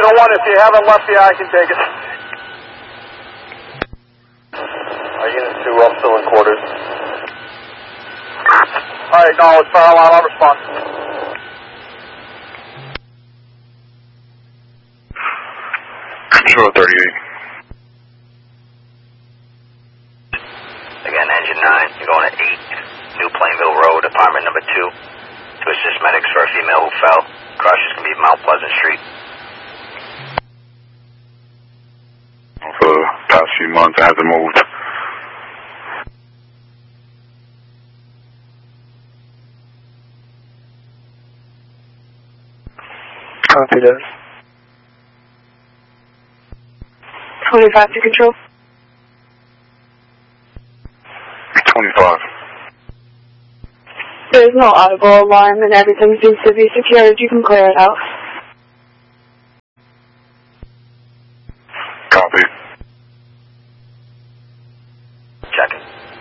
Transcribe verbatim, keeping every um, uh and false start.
Signal one, if you haven't left yet, I can take it. Are Unit two, I'm still in quarters. Alright, acknowledge, fire alarm, I'll respond. Control thirty-eight. Again, engine nine, you're going to eight, New Plainville Road, apartment number two, to assist medics for a female who fell. Crush is going to be Mount Pleasant Street. For the past few months, it hasn't moved. Copy that. twenty-five to control. twenty-five. There's no audible alarm and everything seems to be secured. You can clear it out. Copy. Checking.